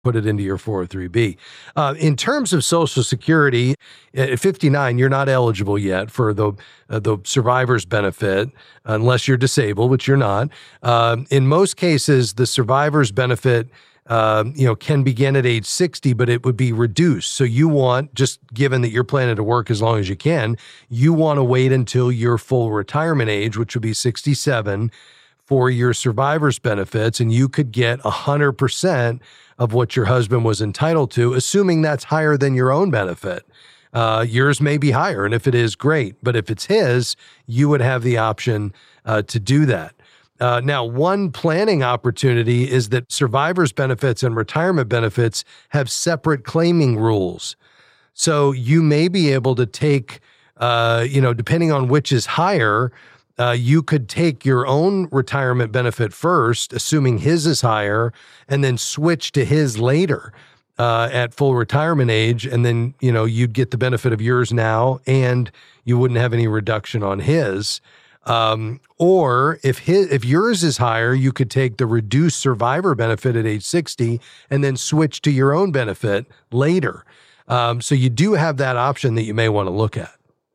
put it into your 403B. In terms of Social Security, at 59, you're not eligible yet for the survivor's benefit unless you're disabled, which you're not. In most cases, the survivor's benefit can begin at age 60, but it would be reduced. So you want, just given that you're planning to work as long as you can, you want to wait until your full retirement age, which would be 67, for your survivor's benefits, and you could get 100% of what your husband was entitled to, assuming that's higher than your own benefit. Yours may be higher, and if it is, great. But if it's his, you would have the option to do that. Now, one planning opportunity is that survivor's benefits and retirement benefits have separate claiming rules. So you may be able to take, depending on which is higher, you could take your own retirement benefit first, assuming his is higher, and then switch to his later at full retirement age. And then, you'd get the benefit of yours now, and you wouldn't have any reduction on his. Or if yours is higher, you could take the reduced survivor benefit at age 60 and then switch to your own benefit later. So you do have that option that you may want to look at.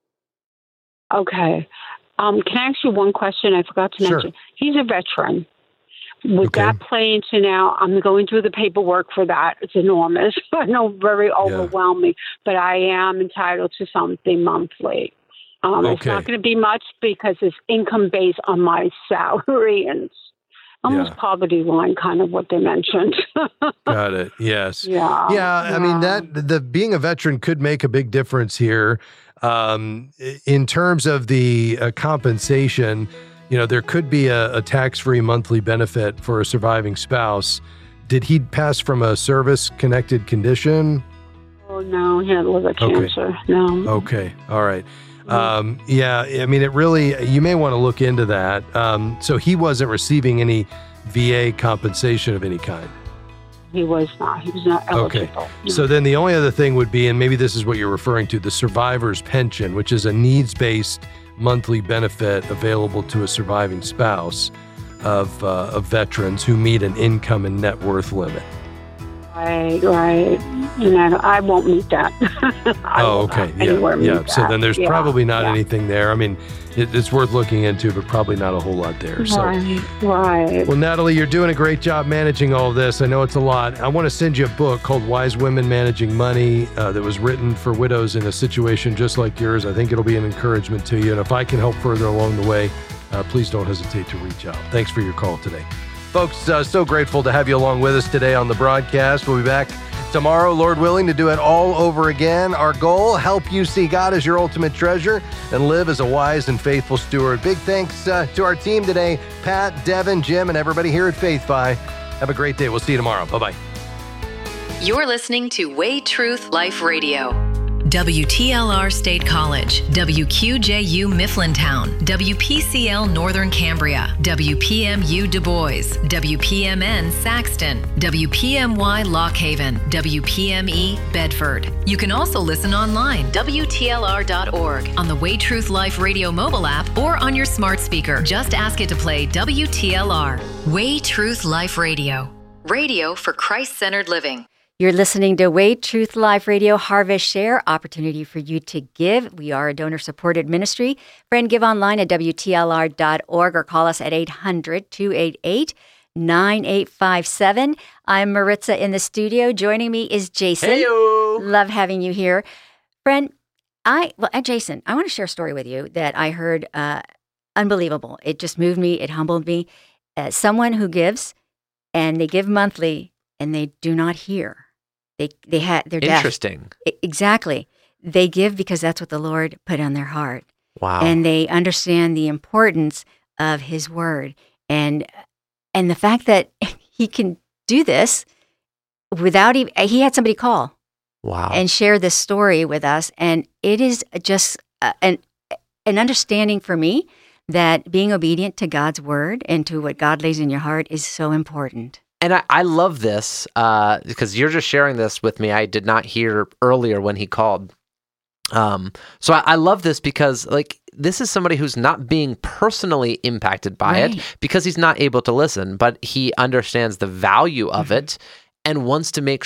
Okay. Can I ask you one question I forgot to mention? He's a veteran. Would that play into now? I'm going through the paperwork for that. It's enormous. I know, very overwhelming, but I am entitled to something monthly. It's not going to be much because it's income based on my salary, and it's almost poverty line, kind of what they mentioned. Got it. Yes. Yeah. I mean, the being a veteran could make a big difference here. In terms of the compensation, there could be a tax-free monthly benefit for a surviving spouse. Did he pass from a service-connected condition? Oh, no, he had liver cancer. No. Okay. All right. I mean, you may want to look into that. So he wasn't receiving any VA compensation of any kind. He was not. He was not eligible. Okay. So then the only other thing would be, and maybe this is what you're referring to, the survivor's pension, which is a needs-based monthly benefit available to a surviving spouse of veterans who meet an income and net worth limit. Right. And I won't meet that. Okay. Yeah. So then there's probably not anything there. I mean, it's worth looking into, but probably not a whole lot there. So. Right. Well, Natalie, you're doing a great job managing all of this. I know it's a lot. I want to send you a book called Wise Women Managing Money that was written for widows in a situation just like yours. I think it'll be an encouragement to you. And if I can help further along the way, please don't hesitate to reach out. Thanks for your call today. Folks, so grateful to have you along with us today on the broadcast. We'll be back tomorrow, Lord willing, to do it all over again. Our goal, help you see God as your ultimate treasure and live as a wise and faithful steward. Big thanks to our team today, Pat, Devin, Jim, and everybody here at FaithFi. Have a great day. We'll see you tomorrow. Bye-bye. You're listening to Way Truth Life Radio. WTLR State College, WQJU Mifflintown, WPCL Northern Cambria, WPMU Du Bois, WPMN Saxton, WPMY Lock Haven, WPME Bedford. You can also listen online, WTLR.org, on the Way Truth Life Radio mobile app, or on your smart speaker. Just ask it to play WTLR. Way Truth Life Radio. Radio for Christ-centered living. You're listening to Way Truth Life Radio Harvest Share, opportunity for you to give. We are a donor-supported ministry. Friend, give online at WTLR.org or call us at 800-288-9857. I'm Maritza in the studio. Joining me is Jason. Heyo. Love having you here. Friend, Jason, I want to share a story with you that I heard unbelievable. It just moved me. It humbled me. Someone who gives, and they give monthly, and they do not hear. They're deaf. Interesting. Exactly. They give because that's what the Lord put on their heart. Wow. And they understand the importance of His Word. And the fact that he can do this without even, he had somebody call. Wow. And share this story with us. And it is just an understanding for me that being obedient to God's Word and to what God lays in your heart is so important. And I love this because you're just sharing this with me. I did not hear earlier when he called. So I love this because this is somebody who's not being personally impacted by it because he's not able to listen, but he understands the value of it. and wants to make